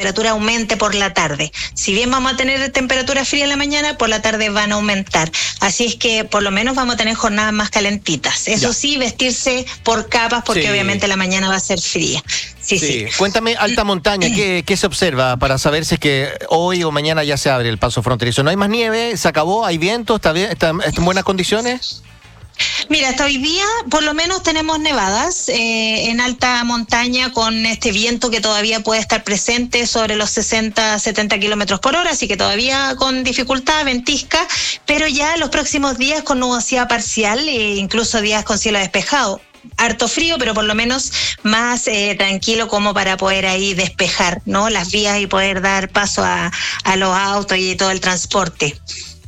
temperatura aumente por la tarde. Si bien vamos a tener temperatura fría en la mañana, por la tarde van a aumentar. Así es que por lo menos vamos a tener jornadas más calentitas. Eso sí, vestirse por capas porque obviamente la mañana va a ser fría. Sí. Cuéntame, alta montaña, ¿qué se observa para saber si es que hoy o mañana ya se abre el paso fronterizo? ¿No hay más nieve? ¿Se acabó? ¿Hay viento? ¿Está bien? ¿Está en buenas condiciones? Mira, hasta hoy día por lo menos tenemos nevadas en alta montaña con este viento que todavía puede estar presente sobre los 60, 70 kilómetros por hora, así que todavía con dificultad, ventisca, pero ya los próximos días con nubosidad parcial e incluso días con cielo despejado. Harto frío, pero por lo menos más tranquilo como para poder ahí despejar, ¿no? Las vías y poder dar paso a los autos y todo el transporte.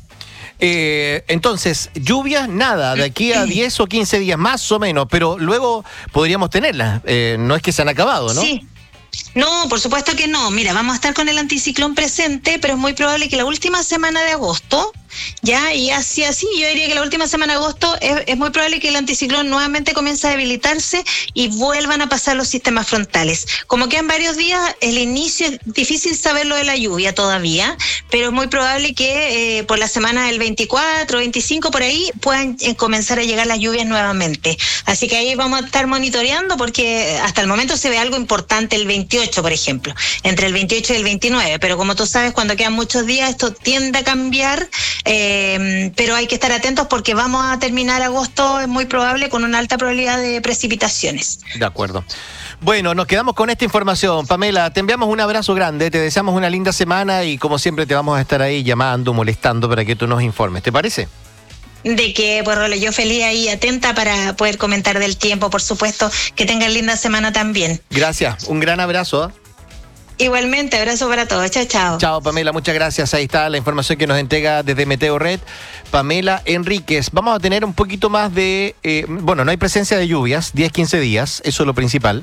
Entonces, lluvias, nada, de aquí a 10 o 15 días más o menos, pero luego podríamos tenerlas. No es que se han acabado, ¿no? Sí. No, por supuesto que no. Mira, vamos a estar con el anticiclón presente, pero es muy probable que la última semana de agosto, y así, yo diría que la última semana de agosto es muy probable que el anticiclón nuevamente comience a debilitarse y vuelvan a pasar los sistemas frontales. Como quedan varios días, el inicio es difícil saberlo de la lluvia todavía, pero es muy probable que por la semana del 24, 25, por ahí, puedan comenzar a llegar las lluvias nuevamente. Así que ahí vamos a estar monitoreando porque hasta el momento se ve algo importante el 28, por ejemplo, entre el 28 y el 29, pero como tú sabes, cuando quedan muchos días esto tiende a cambiar, pero hay que estar atentos porque vamos a terminar agosto, es muy probable, con una alta probabilidad de precipitaciones. De acuerdo. Bueno, nos quedamos con esta información. Pamela, te enviamos un abrazo grande, te deseamos una linda semana y como siempre te vamos a estar ahí llamando, molestando para que tú nos informes. ¿Te parece? De que, pues, yo feliz ahí, atenta para poder comentar del tiempo, por supuesto. Que tengan linda semana también. Gracias, un gran abrazo. Igualmente, abrazo para todos. Chao, chao. Chao, Pamela, muchas gracias. Ahí está la información que nos entrega desde Meteo Red, Pamela Enríquez. Vamos a tener un poquito más de... no hay presencia de lluvias, 10-15 días, eso es lo principal.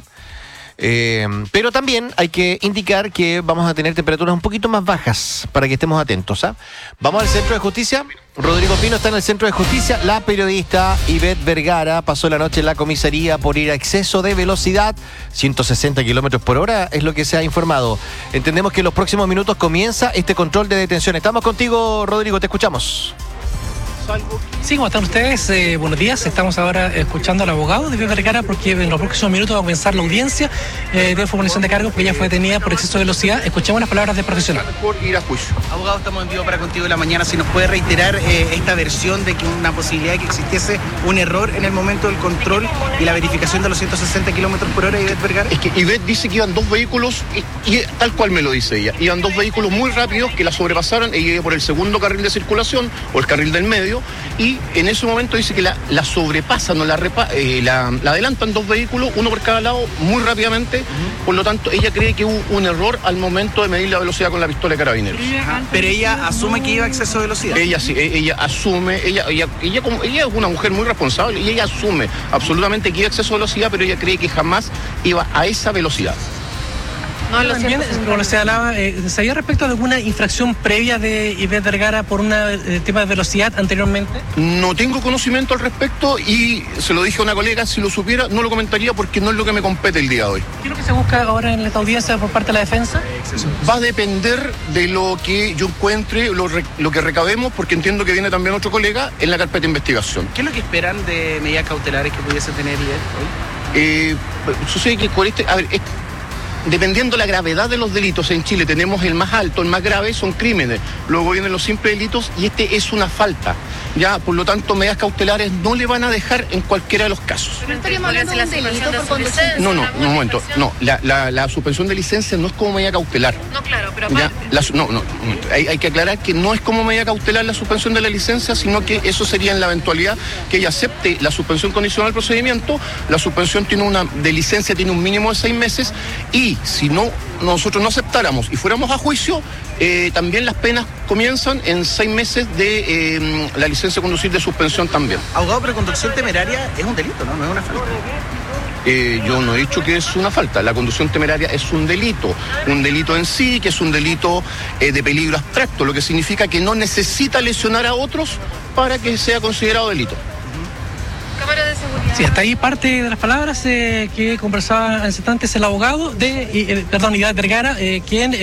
Pero también hay que indicar que vamos a tener temperaturas un poquito más bajas para que estemos atentos. Vamos al Centro de Justicia. Rodrigo Pino está en el Centro de Justicia. La periodista Ivette Vergara pasó la noche en la comisaría por ir a exceso de velocidad, 160 kilómetros por hora es lo que se ha informado. Entendemos que en los próximos minutos comienza este control de detención. Estamos contigo, Rodrigo, te escuchamos. Sí, ¿cómo están ustedes? Buenos días. Estamos ahora escuchando al abogado de Ivette Vergara porque en los próximos minutos va a comenzar la audiencia de formulación de cargos porque ella fue detenida por exceso de velocidad. Escuchemos las palabras del profesional. Por ir a juicio. Abogado, estamos en vivo para Contigo en la Mañana. Si nos puede reiterar esta versión de que una posibilidad de que existiese un error en el momento del control y la verificación de los 160 kilómetros por hora de Ivette Vergara. Es que Ivette dice que iban dos vehículos, y tal cual me lo dice ella, iban dos vehículos muy rápidos que la sobrepasaron, ella iba por el segundo carril de circulación o el carril del medio, y en ese momento dice que la sobrepasan o la adelantan dos vehículos, uno por cada lado, muy rápidamente. Por lo tanto, ella cree que hubo un error al momento de medir la velocidad con la pistola de carabineros. Pero ella asume que iba a exceso de velocidad. Ella sí, ella asume, ella es una mujer muy responsable y ella asume absolutamente que iba a exceso de velocidad, pero ella cree que jamás iba a esa velocidad. No, también, como se hablaba, ¿sabía respecto de alguna infracción previa de Ivette Vergara por un tema de velocidad anteriormente? No tengo conocimiento al respecto y se lo dije a una colega, si lo supiera no lo comentaría porque no es lo que me compete el día de hoy. ¿Qué es lo que se busca ahora en esta audiencia por parte de la defensa? Va a depender de lo que yo encuentre, lo que recabemos, porque entiendo que viene también otro colega en la carpeta de investigación. ¿Qué es lo que esperan de medidas cautelares que pudiese tener Ivette hoy? Sucede que con dependiendo la gravedad de los delitos, en Chile tenemos el más alto, el más grave, son crímenes. Luego vienen los simples delitos y este es una falta. Ya, por lo tanto, medidas cautelares no le van a dejar en cualquiera de los casos. ¿No estaríamos hablando de un delito por conducir? No, un momento. No, la suspensión de licencia no es como medida cautelar. No, claro, pero hay que aclarar que no es como medida cautelar la suspensión de la licencia, sino que eso sería en la eventualidad que ella acepte la suspensión condicional del procedimiento. La suspensión de licencia tiene un mínimo de 6 meses y si nosotros no aceptáramos y fuéramos a juicio, también las penas comienzan en 6 meses de la licencia de conducir de suspensión también. Abogado, pero conducción temeraria es un delito, ¿no? No es una falta. Yo no he dicho que es una falta. La conducción temeraria es un delito en sí, que es un delito de peligro abstracto, lo que significa que no necesita lesionar a otros para que sea considerado delito. Cámara de seguridad. Sí, hasta ahí parte de las palabras que conversaba en instantes el abogado de Ivette Vergara, quien